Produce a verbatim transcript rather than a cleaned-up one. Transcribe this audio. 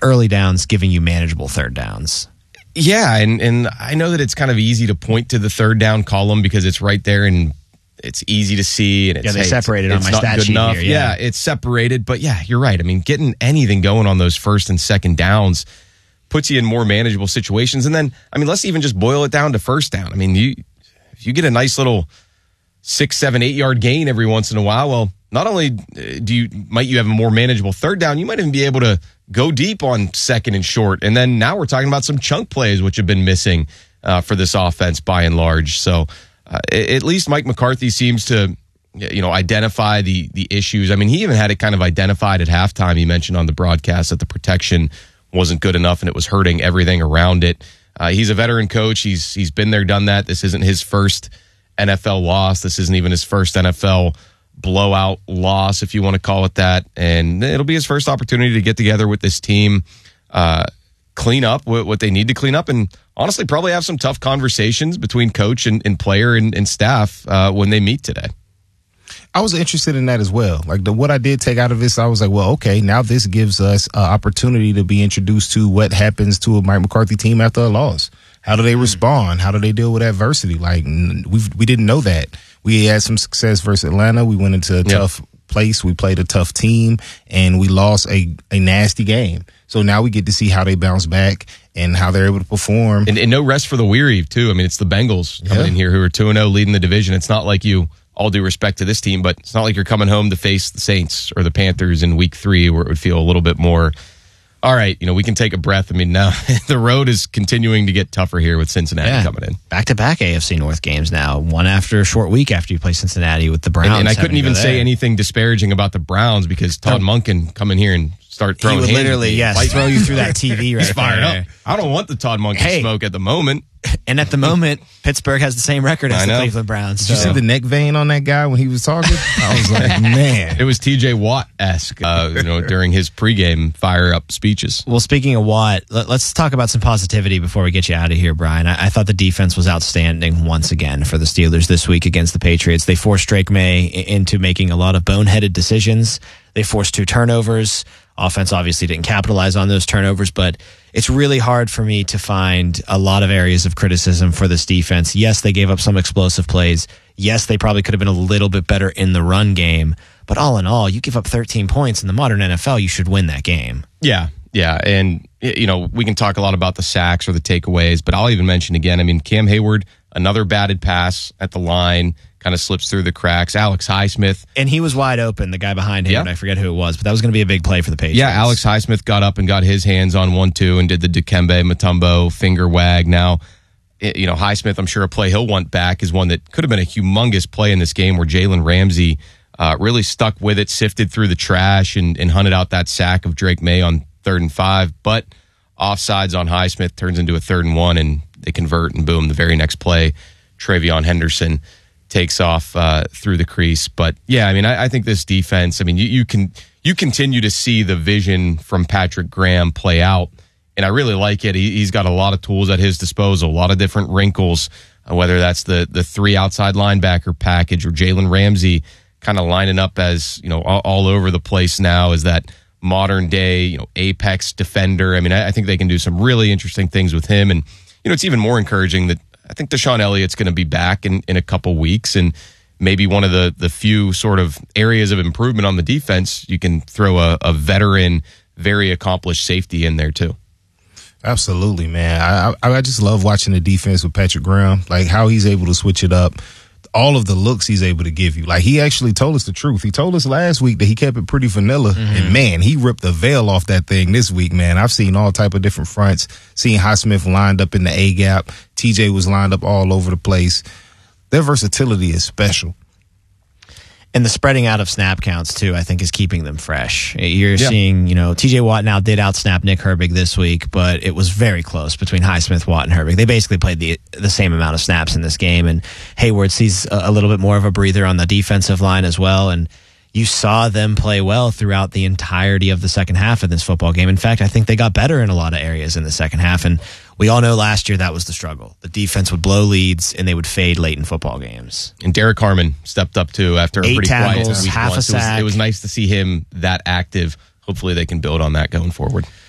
early downs giving you manageable third downs. Yeah, and, and I know that it's kind of easy to point to the third down column because it's right there and it's easy to see. And it's, yeah, they hey, separated it's, on my it's stat good sheet enough. here. Yeah. yeah, it's separated. But yeah, you're right. I mean, getting anything going on those first and second downs puts you in more manageable situations. And then, I mean, let's even just boil it down to first down. I mean, you if you get a nice little six, seven, eight yard gain every once in a while, well, not only do you might you have a more manageable third down, you might even be able to go deep on second and short. And then now we're talking about some chunk plays, which have been missing uh, for this offense by and large. So uh, at least Mike McCarthy seems to, you know, identify the the issues. I mean, he even had it kind of identified at halftime. He mentioned on the broadcast that the protection wasn't good enough and it was hurting everything around it. Uh, he's a veteran coach. He's he's been there, done that. This isn't his first N F L loss. This isn't even his first N F L blowout loss, if you want to call it that. And it'll be his first opportunity to get together with this team, uh, clean up what, what they need to clean up, and honestly probably have some tough conversations between coach and, and player and, and staff uh, when they meet today. I was interested in that as well. Like the what I did take out of this, I was like, well, okay, now this gives us an opportunity to be introduced to what happens to a Mike McCarthy team after a loss. How do they respond? How do they deal with adversity? Like we we didn't know that. We had some success versus Atlanta. We went into a yep. tough place. We played a tough team, and we lost a, a nasty game. So now we get to see how they bounce back and how they're able to perform. And, and no rest for the weary, too. I mean, it's the Bengals coming yeah. in here who are two and oh leading the division. It's not like you, all due respect to this team, but it's not like you're coming home to face the Saints or the Panthers in week three where it would feel a little bit more, all right, you know, we can take a breath. I mean, now the road is continuing to get tougher here with Cincinnati yeah. coming in. Back-to-back A F C North games now, one after a short week after you play Cincinnati with the Browns. And, and I couldn't even say anything disparaging about the Browns because Todd no. Monk can come in here and start throwing hands. He would literally, yes, like, throw you through that T V right He's fired there. up. I don't want the Todd Monk hey. smoke at the moment. And at the moment, Pittsburgh has the same record as the Cleveland Browns. Did so. you see the neck vein on that guy when he was talking? I was like, man. It was T J Watt-esque, uh, you know, during his pregame fire-up speeches. Well, speaking of Watt, let, let's talk about some positivity before we get you out of here, Brian. I, I thought the defense was outstanding once again for the Steelers this week against the Patriots. They forced Drake May into making a lot of boneheaded decisions. They forced two turnovers. Offense obviously didn't capitalize on those turnovers, but it's really hard for me to find a lot of areas of criticism for this defense. Yes, they gave up some explosive plays. Yes, they probably could have been a little bit better in the run game. But all in all, you give up thirteen points in the modern N F L, you should win that game. Yeah, yeah. And, you know, we can talk a lot about the sacks or the takeaways, but I'll even mention again, I mean, Cam Hayward, another batted pass at the line, kind of slips through the cracks. Alex Highsmith. And he was wide open, the guy behind him, yeah. and I forget who it was, but that was going to be a big play for the Patriots. Yeah, Alex Highsmith got up and got his hands on one, two, and did the Dikembe Mutombo finger wag. Now, it, you know, Highsmith, I'm sure a play he'll want back is one that could have been a humongous play in this game where Jalen Ramsey uh, really stuck with it, sifted through the trash, and, and hunted out that sack of Drake May on third and five. But offsides on Highsmith turns into a third and one, and they convert, and boom, the very next play, Travion Henderson takes off uh, through the crease. But yeah, I mean, I, I think this defense, I mean, you, you can you continue to see the vision from Patrick Graham play out, and I really like it. He, he's got a lot of tools at his disposal, a lot of different wrinkles, uh, whether that's the the three outside linebacker package or Jalen Ramsey kind of lining up as, you know, all, all over the place now as that modern day, you know, apex defender. I mean, I, I think they can do some really interesting things with him, and you know, it's even more encouraging that I think Deshaun Elliott's going to be back in, in a couple weeks, and maybe one of the, the few sort of areas of improvement on the defense, you can throw a, a veteran, very accomplished safety in there too. Absolutely, man. I, I I just love watching the defense with Patrick Graham, like how he's able to switch it up. All of the looks he's able to give you. Like, he actually told us the truth. He told us last week that he kept it pretty vanilla. Mm-hmm. And, man, he ripped the veil off that thing this week, man. I've seen all type of different fronts. Seen Highsmith lined up in the A-gap. T J was lined up all over the place. Their versatility is special. And the spreading out of snap counts, too, I think is keeping them fresh. You're yeah. seeing, you know, T J Watt now did outsnap Nick Herbig this week, but it was very close between Highsmith, Watt, and Herbig. They basically played the the same amount of snaps in this game, and Hayward sees a, a little bit more of a breather on the defensive line as well, and you saw them play well throughout the entirety of the second half of this football game. In fact, I think they got better in a lot of areas in the second half, and we all know last year that was the struggle. The defense would blow leads, and they would fade late in football games. And Derek Harmon stepped up, too, after a Eight pretty tackles, quiet week half one. a So it, was, sack. it was nice to see him that active. Hopefully they can build on that going forward.